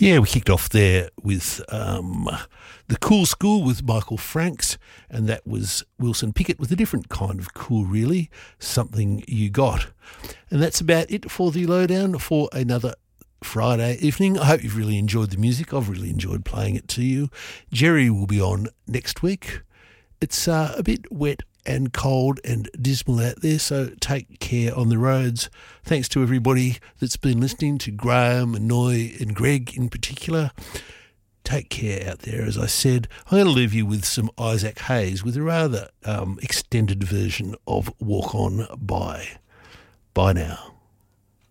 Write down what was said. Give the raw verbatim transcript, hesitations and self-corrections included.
Yeah, we kicked off there with um, The Cool School with Michael Franks, and that was Wilson Pickett with a different kind of cool, really, Something You Got. And that's about it for the lowdown for another Friday evening. I hope you've really enjoyed the music. I've really enjoyed playing it to you. Jerry will be on next week. It's uh, a bit wet and cold and dismal out there, so take care on the roads. Thanks to everybody that's been listening, to Graham and Noy and Greg in particular. Take care out there, as I said. I'm going to leave you with some Isaac Hayes with a rather um, extended version of Walk On By. Bye now.